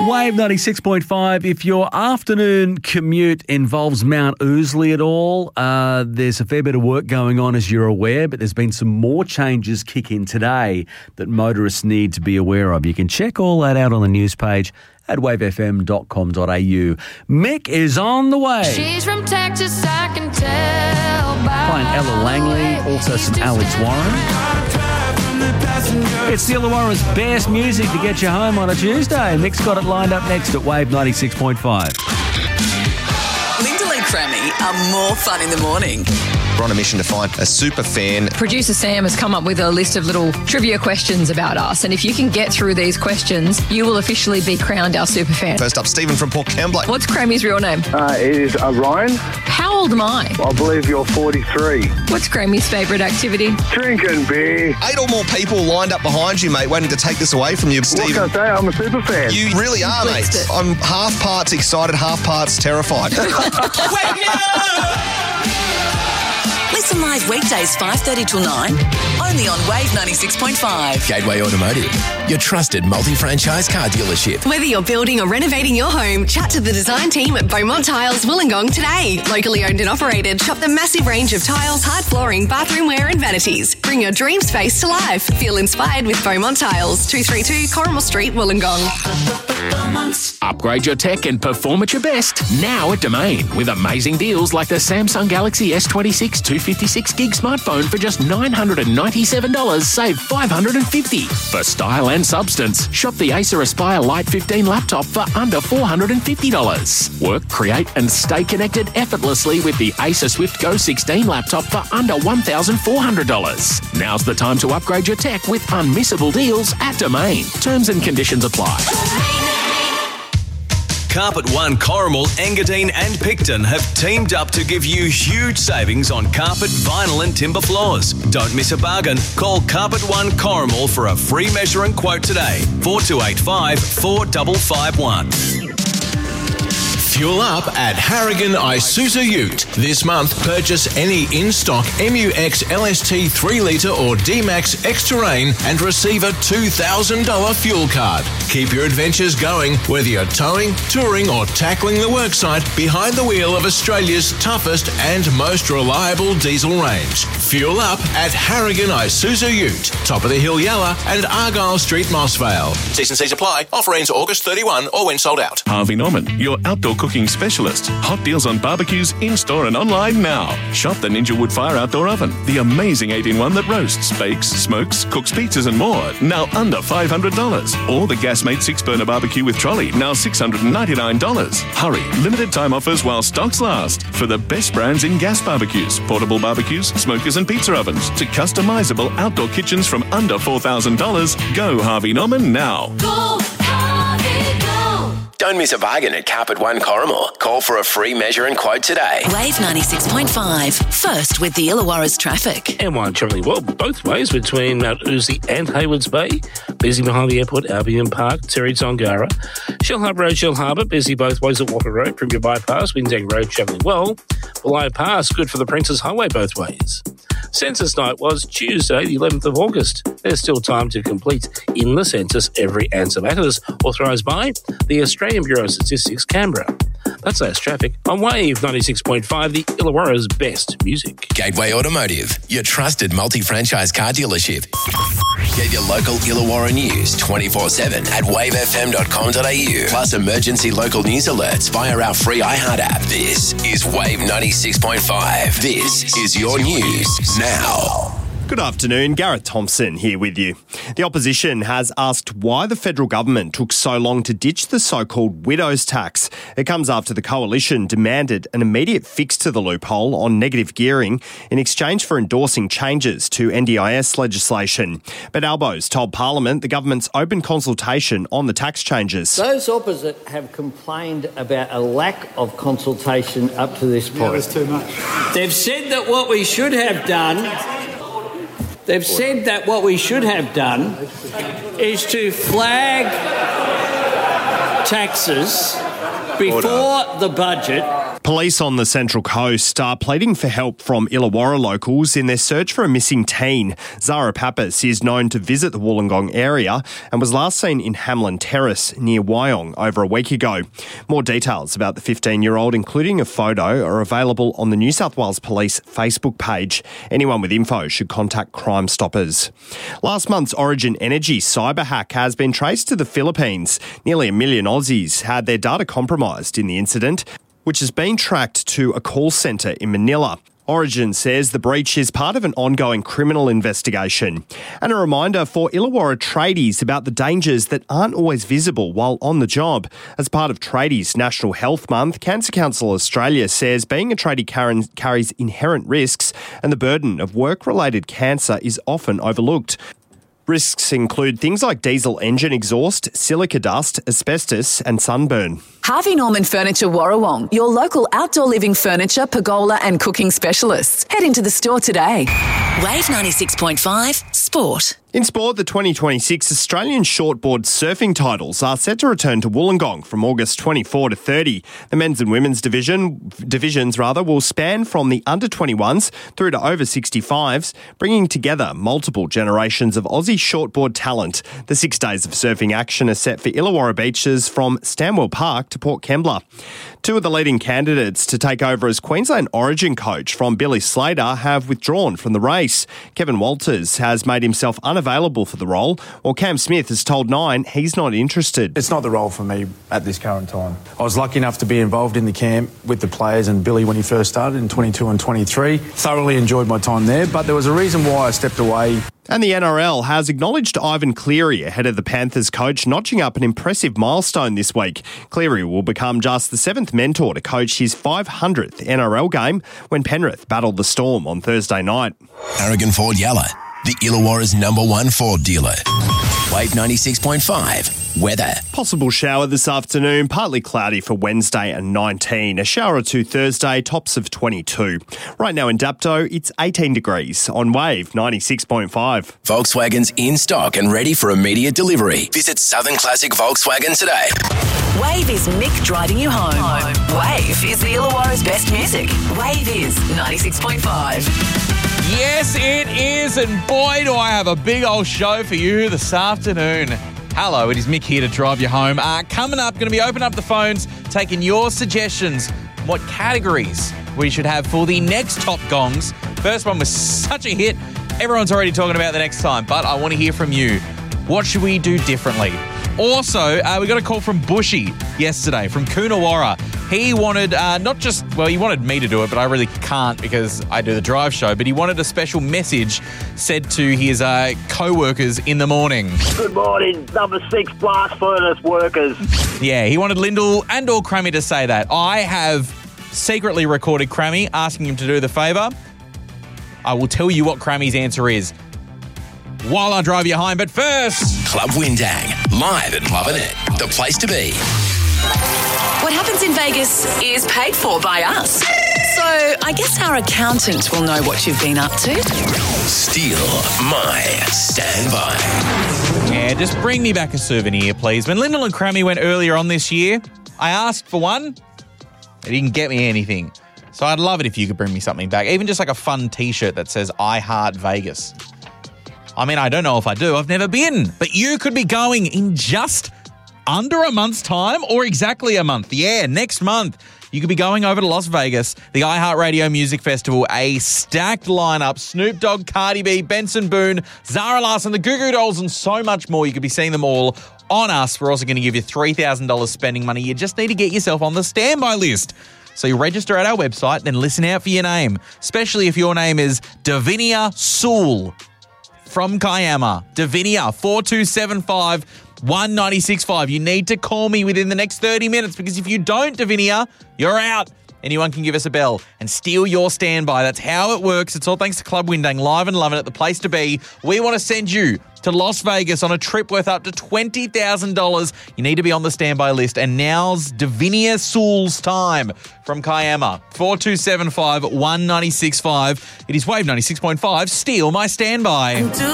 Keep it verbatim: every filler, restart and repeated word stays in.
Wave ninety-six point five. If your afternoon commute involves Mount Ousley at all, uh, there's a fair bit of work going on, as you're aware, but there's been some more changes kick in today that motorists need to be aware of. You can check all that out on the news page at wave f m dot com dot a u. Mick is on the way. She's from Texas, I can tell by Playing Ella Langley, also some Alex Warren. It's the Illawarra's best music to get you home on a Tuesday. Mick's got it lined up next at Wave ninety-six point five. Linda and Crammy are more fun in the morning. We're on a mission to find a super fan. Producer Sam has come up with a list of little trivia questions about us, and if you can get through these questions, you will officially be crowned our super fan. First up, Stephen from Port Kembla. What's Crammy's real name? Uh, it is uh, Ryan. How old am I? I believe you're forty-three. What's Crammy's favourite activity? Drinking beer. Eight or more people lined up behind you, mate, waiting to take this away from you, What Stephen. can I say? I'm a super fan. You really are, mate. Blitzed it. I'm half parts excited, half parts terrified. Listen live weekdays five thirty till nine, only on Wave ninety-six point five. Gateway Automotive, your trusted multi-franchise car dealership. Whether you're building or renovating your home, chat to the design team at Beaumont Tiles Wollongong today. Locally owned and operated, shop the massive range of tiles, hard flooring, bathroomware and vanities. Bring your dream space to life. Feel inspired with Beaumont Tiles, two thirty-two Corrimal Street, Wollongong. Upgrade your tech and perform at your best now at Domain with amazing deals like the Samsung Galaxy S twenty-six two fifty-six gig smartphone for just nine hundred ninety-seven dollars, save five hundred fifty dollars. For style and substance, shop the Acer Aspire Lite fifteen laptop for under four hundred fifty dollars. Work, create and stay connected effortlessly with the Acer Swift Go sixteen laptop for under one thousand four hundred dollars. Now's the time to upgrade your tech with unmissable deals at Domain. Terms and conditions apply. Carpet One Corrimal, Engadine and Picton have teamed up to give you huge savings on carpet, vinyl and timber floors. Don't miss a bargain. Call Carpet One Corrimal for a free measure and quote today. four two eight five, four five five one. Fuel up at Harrigan Isuzu Ute. This month, purchase any in-stock M U X L S T three litre or D-Max X-Terrain and receive a two thousand dollars fuel card. Keep your adventures going, whether you're towing, touring or tackling the worksite behind the wheel of Australia's toughest and most reliable diesel range. Fuel up at Harrigan Isuzu Ute, top of the hill Yalla and Argyle Street, Mossvale. T's and C's apply. Offer ends August thirty-first or when sold out. Harvey Norman, your outdoor cooking specialist. Hot deals on barbecues in-store and online now. Shop the Ninja Wood Fire Outdoor Oven, the amazing eight in one that roasts, bakes, smokes, cooks pizzas and more, now under five hundred dollars. Or the Gasmate six-burner barbecue with trolley, now six hundred ninety-nine dollars. Hurry, limited time offers while stocks last. For the best brands in gas barbecues, portable barbecues, smokers and pizza ovens, to customizable outdoor kitchens from under four thousand dollars, go Harvey Norman now. Go, Harvey, go. Don't miss a bargain at Carpet One Corrimal. Call for a free measure and quote today. Wave ninety-six point five, first with the Illawarra's traffic. M one travelling well both ways between Mount Ousley and Haywards Bay. Busy behind the airport, Albion Park, Terry Tongara. Shellharbour Road, Shellharbour, busy both ways at Walker Road. From your bypass, Windang Road travelling well. Below Pass, good for the Princes Highway both ways. Census night was Tuesday, the eleventh of August. There's still time to complete in the census. Every answer matters. Authorised by the Australian Bureau of Statistics, Canberra. That's last traffic on Wave ninety-six point five, the Illawarra's best music. Gateway Automotive, your trusted multi-franchise car dealership. Get your local Illawarra news twenty-four seven at wave f m dot com dot a u. Plus emergency local news alerts via our free iHeart app. This is Wave ninety-six point five. This is your news now. Good afternoon, Gareth Thompson here with you. The opposition has asked why the federal government took so long to ditch the so-called widow's tax. It comes after the coalition demanded an immediate fix to the loophole on negative gearing in exchange for endorsing changes to N D I S legislation. But Albos told Parliament the government's open consultation on the tax changes. Those opposite have complained about a lack of consultation up to this point. Yeah, there's too much. They've said that what we should have done... They've said that what we should have done is to flag taxes before the budget Police on the Central Coast are pleading for help from Illawarra locals in their search for a missing teen. Zara Pappas is known to visit the Wollongong area and was last seen in Hamlin Terrace near Wyong over a week ago. More details about the fifteen-year-old, including a photo, are available on the New South Wales Police Facebook page. Anyone with info should contact Crime Stoppers. Last month's Origin Energy cyber hack has been traced to the Philippines. Nearly a million Aussies had their data compromised in the incident, which has been tracked to a call centre in Manila. Origin says the breach is part of an ongoing criminal investigation. And a reminder for Illawarra tradies about the dangers that aren't always visible while on the job. As part of Tradies National Health Month, Cancer Council Australia says being a tradie carries inherent risks and the burden of work-related cancer is often overlooked. Risks include things like diesel engine exhaust, silica dust, asbestos and sunburn. Harvey Norman Furniture Warrawong, your local outdoor living furniture, pergola and cooking specialists. Head into the store today. Wave ninety-six point five Sport. In sport, the twenty twenty-six Australian shortboard surfing titles are set to return to Wollongong from August twenty-fourth to thirtieth. The men's and women's division divisions rather will span from the under twenty-ones through to over sixty-fives, bringing together multiple generations of Aussie shortboard talent. The six days of surfing action are set for Illawarra beaches from Stanwell Park to Port Kembla. Two of the leading candidates to take over as Queensland Origin coach from Billy Slater have withdrawn from the race. Kevin Walters has made himself unavailable for the role, while Cam Smith has told Nine he's not interested. It's not the role for me at this current time. I was lucky enough to be involved in the camp with the players and Billy when he first started in twenty-two and twenty-three. Thoroughly enjoyed my time there, but there was a reason why I stepped away. And the N R L has acknowledged Ivan Cleary ahead of the Panthers coach, notching up an impressive milestone this week. Cleary will become just the seventh mentor to coach his five hundredth N R L game when Penrith battled the Storm on Thursday night. Aragon Ford Yalla, the Illawarra's number one Ford dealer. Wave ninety-six point five. Weather. Possible shower this afternoon, partly cloudy for Wednesday and nineteen. A shower or two Thursday, tops of twenty-two. Right now in Dapto, it's eighteen degrees on Wave ninety-six point five. Volkswagen's in stock and ready for immediate delivery. Visit Southern Classic Volkswagen today. Wave is Mick driving you home. Wave is the Illawarra's best music. Wave is ninety-six point five. Yes, it is, and boy, do I have a big old show for you this afternoon. Hello, it is Mick here to drive you home. Uh, coming up, going to be opening up the phones, taking your suggestions, what categories we should have for the next Top Gongs. First one was such a hit, everyone's already talking about the next time, but I want to hear from you. What should we do differently? Also, uh, we got a call from Bushy yesterday, from Coonawarra. He wanted, uh, not just, well, he wanted me to do it, but I really can't because I do the drive show, but he wanted a special message said to his uh, co-workers in the morning. Good morning, number six blast furnace workers. Yeah, he wanted Lyndall and or Crammy to say that. I have secretly recorded Crammy asking him to do the favour. I will tell you what Crammy's answer is while I drive you home, but first... Club Windang, live at Lovin' It, the place to be. What happens in Vegas is paid for by us. So I guess our accountant will know what you've been up to. Steal my standby. Yeah, just bring me back a souvenir, please. When Lyndall and Crammy went earlier on this year, I asked for one. They didn't get me anything. So I'd love it if you could bring me something back, even just like a fun T-shirt that says I Heart Vegas. I mean, I don't know if I do. I've never been. But you could be going in just under a month's time or exactly a month. Yeah, next month. You could be going over to Las Vegas, the iHeartRadio Music Festival, a stacked lineup, Snoop Dogg, Cardi B, Benson Boone, Zara Larsson, the Goo Goo Dolls, and so much more. You could be seeing them all on us. We're also going to give you three thousand dollars spending money. You just need to get yourself on the standby list. So you register at our website, then listen out for your name, especially if your name is Davinia Sewell from Kiama. Davinia, four two seven five, one nine six five. You need to call me within the next thirty minutes because if you don't, Davinia, you're out. Anyone can give us a bell and steal your standby. That's how it works. It's all thanks to Club Windang, live and loving it, the place to be. We want to send you to Las Vegas on a trip worth up to twenty thousand dollars. You need to be on the standby list. And now's Davinia Sewell's time from Kiama. four two seven five, one nine six five. It is Wave ninety-six point five. Steal my standby.